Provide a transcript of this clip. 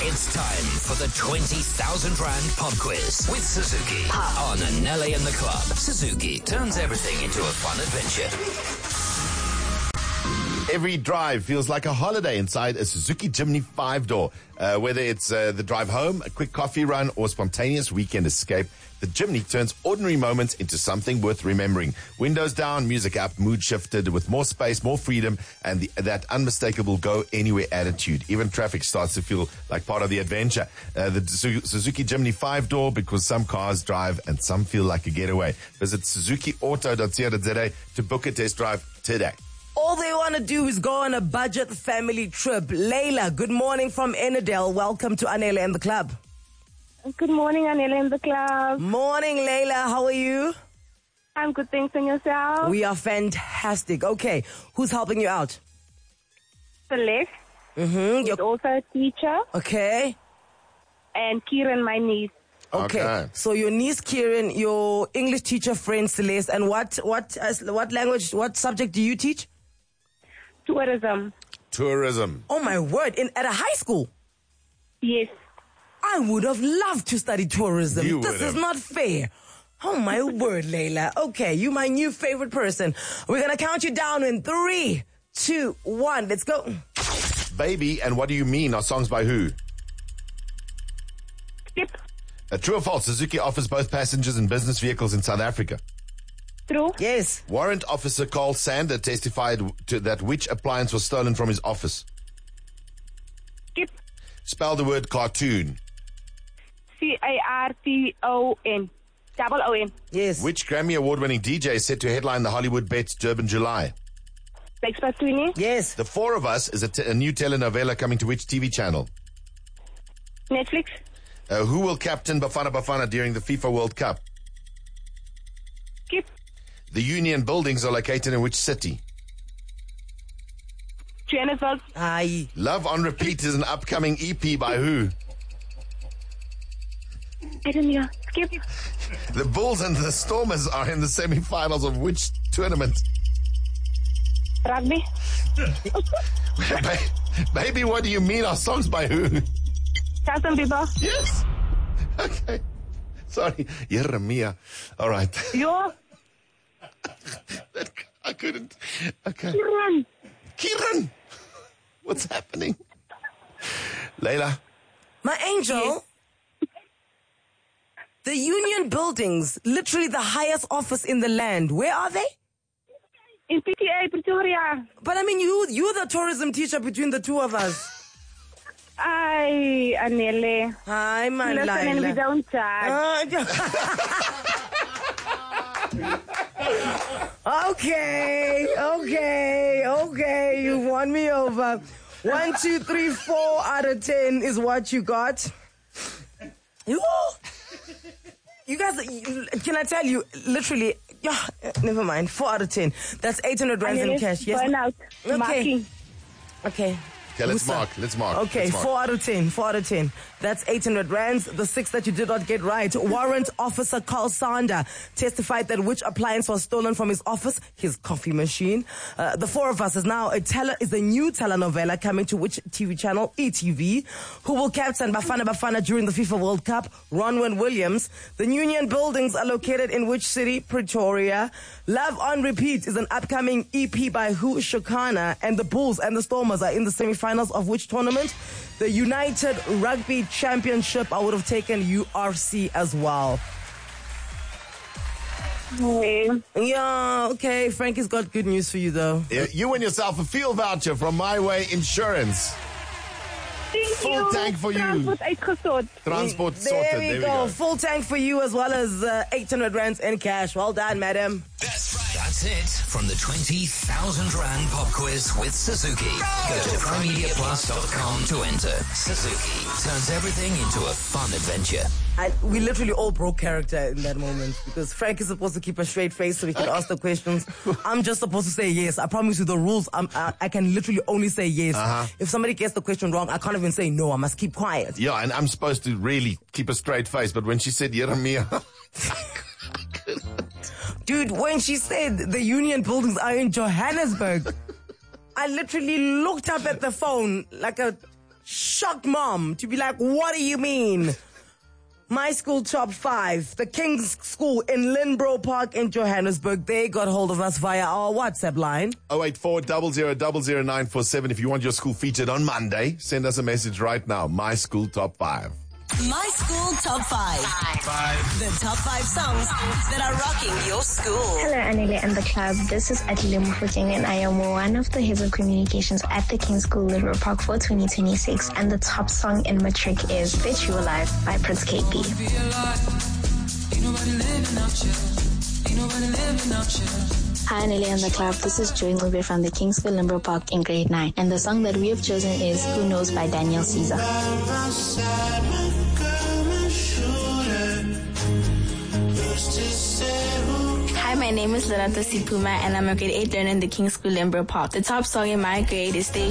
It's time for the 20,000 Rand pub quiz with Suzuki on Anele and the Club. Suzuki turns everything into a fun adventure. Every drive feels like a holiday inside a Suzuki Jimny 5-door. Whether it's the drive home, a quick coffee run, or spontaneous weekend escape, the Jimny turns ordinary moments into something worth remembering. Windows down, music up, mood shifted, with more space, more freedom, and that unmistakable go-anywhere attitude. Even traffic starts to feel like part of the adventure. The Suzuki Jimny 5-door, because some cars drive and some feel like a getaway. Visit suzukiauto.co.za to book a test drive today. All they want to do is go on a budget family trip. Layla, good morning from Enidale. Welcome to Anele and the Club. Good morning, Anele and the Club. Morning, Layla. How are you? I'm good, thanks, and yourself? We are fantastic. Okay, who's helping you out? Celeste. Who's also a teacher. Okay. And Kieran, my niece. Okay. So your niece Kieran, your English teacher friend Celeste, and what language, what subject do you teach? Tourism. Oh my word! At a high school? Yes. I would have loved to study tourism. This is not fair. Oh my word, Layla. Okay, you my new favorite person. We're gonna count you down in 3, 2, 1. Let's go. Baby and What Do You Mean are songs by who? Skip. True or false, Suzuki offers both passengers and business vehicles in South Africa. True. Yes. Warrant officer Carl Sander testified that which appliance was stolen from his office? Skip. Spell the word cartoon. CARTON. Double ON. Yes. Which Grammy Award-winning DJ is set to headline the Hollywood Bets Durban July? Express Twinny. Yes. The Four of Us is a new telenovela coming to which TV channel? Netflix. Who will captain Bafana Bafana during the FIFA World Cup? Skip. The Union buildings are located in which city? Johannesburg. Aye. Love on Repeat is an upcoming EP by who? I don't know. Skip. The Bulls and the Stormers are in the semi-finals of which tournament? Rugby. Baby, What Do You Mean are songs by who? Justin Bieber. Yes. Okay. Sorry. Jeremiah. All right. Yo. I couldn't. Okay. Kieran. What's happening? Layla. My angel. Yes. The Union buildings, literally the highest office in the land. Where are they? In PTA, Pretoria. But I mean, you're the tourism teacher between the two of us. Aye, Anele. Hi, my Listen and we Layla. don't charge. Okay. You won me over. 1, 2, 3, 4 out of 10 is what you got. You guys, can I tell you, literally, never mind, 4 out of 10. That's 800 rands in cash. Yes. Burnout. Okay. Marking. Okay. Okay, let's mark. Okay, 4 out of 10. 4 out of 10. That's 800 rands. The 6 that you did not get right. Warrant officer Carl Sander testified that which appliance was stolen from his office? His coffee machine. The Four of Us is now a new telenovela coming to which TV channel? ETV. Who will captain Bafana Bafana during the FIFA World Cup? Ronwen Williams. The Union buildings are located in which city? Pretoria. Love on Repeat is an upcoming EP by who? Shokana. And the Bulls and the Stormers are in the semi-finals of which tournament? The United Rugby Championship. I would have taken URC as well. Yeah, okay. Frankie's got good news for you, though. You win yourself a fuel voucher from My Way Insurance. Thank Full you. tank for you. Transport uitgesort. Transport sorted. There we go. Full tank for you as well as 800 rands in cash. Well done, madam. That's right. That's it from the 20,000 Rand pop quiz with Suzuki. Go to PrimeMediaPlus.com to enter. Suzuki turns everything into a fun adventure. We literally all broke character in that moment because Frank is supposed to keep a straight face so he can ask the questions. I'm just supposed to say yes. I promise you the rules, I can literally only say yes. If somebody gets the question wrong, I can't even say no. I must keep quiet. Yeah, and I'm supposed to really keep a straight face, but when she said Jeremiah... Dude, when she said the Union buildings are in Johannesburg, I literally looked up at the phone like a shocked mom to be like, what do you mean? My school top 5, the King's School in Linbro Park in Johannesburg. They got hold of us via our WhatsApp line. 084 00 00947. If you want your school featured on Monday, send us a message right now. My school top 5. My School Top 5. The top 5 songs that are rocking your school. Hello, Anile and the club. This is Atile Mufokeng, and I am one of the heads of communications at the King's School Linbro Park for 2026. And the top song in matric is Bet You Alive by Prince KP. Hi, Anile and the club. This is Joy Ngube from the King's School Linbro Park in grade 9. And the song that we have chosen is Who Knows by Daniel Caesar. Hi, my name is Loretta Sipuma and I'm a grade 8 learner in the King's School Linbro Park. The top song in my grade is Stay